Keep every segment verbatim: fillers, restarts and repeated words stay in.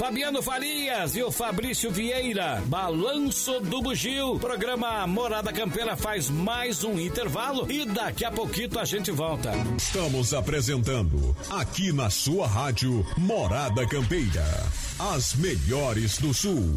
Fabiano Farias e o Fabrício Vieira. Balanço do Bugio. Programa Morada Campeira faz mais um intervalo e daqui a pouquinho a gente volta. Estamos apresentando aqui na sua rádio Morada Campeira, as melhores do Sul.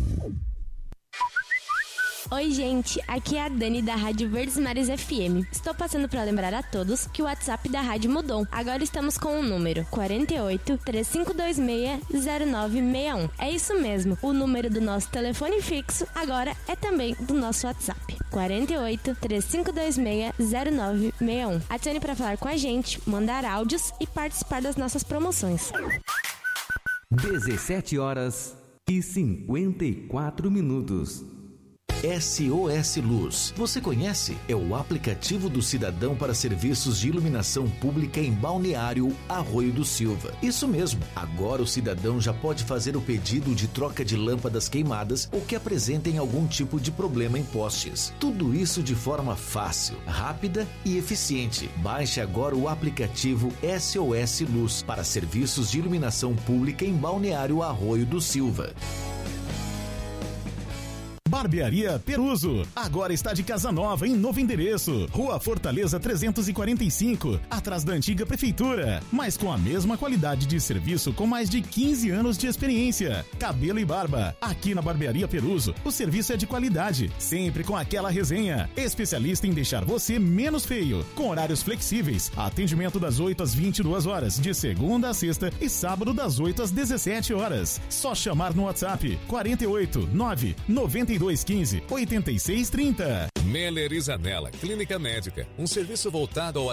Oi, gente, aqui é a Dani da Rádio Verdes Mares F M. Estou passando para lembrar a todos que o WhatsApp da rádio mudou. Agora estamos com o número quarenta e oito, três cinco dois seis, zero nove seis um. É isso mesmo, o número do nosso telefone fixo agora é também do nosso WhatsApp. quarenta e oito, três cinco dois seis, zero nove seis um. Adicione para falar com a gente, mandar áudios e participar das nossas promoções. dezessete horas e cinquenta e quatro minutos. S O S Luz. Você conhece? É o aplicativo do cidadão para serviços de iluminação pública em Balneário Arroio do Silva. Isso mesmo. Agora o cidadão já pode fazer o pedido de troca de lâmpadas queimadas ou que apresentem algum tipo de problema em postes. Tudo isso de forma fácil, rápida e eficiente. Baixe agora o aplicativo S O S Luz para serviços de iluminação pública em Balneário Arroio do Silva. Barbearia Peruso, agora está de casa nova em novo endereço, Rua Fortaleza trezentos e quarenta e cinco, atrás da antiga prefeitura, mas com a mesma qualidade de serviço com mais de quinze anos de experiência. Cabelo e barba, aqui na Barbearia Peruso, o serviço é de qualidade, sempre com aquela resenha, especialista em deixar você menos feio, com horários flexíveis, atendimento das oito às vinte e duas horas, de segunda a sexta e sábado das oito às dezessete horas. Só chamar no WhatsApp quarenta e oito, nove, noventa e dois, quinze, oitenta e seis, trinta. Meller e Zanella Clínica Médica, um serviço voltado ao